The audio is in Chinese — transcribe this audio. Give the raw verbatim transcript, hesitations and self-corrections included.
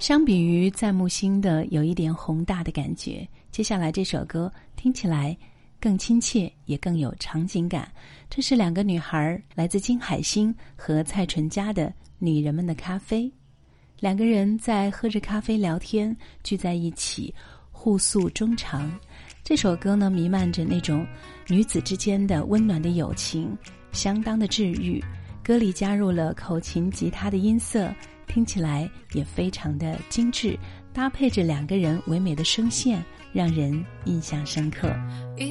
相比于在木星的有一点宏大的感觉，接下来这首歌听起来更亲切，也更有场景感。这是两个女孩来自金海心和蔡淳佳的《女人们的咖啡》，两个人在喝着咖啡聊天，聚在一起互诉衷肠。这首歌呢，弥漫着那种女子之间的温暖的友情，相当的治愈。歌里加入了口琴吉他的音色，听起来也非常的精致，搭配着两个人唯美的声线，让人印象深刻。 一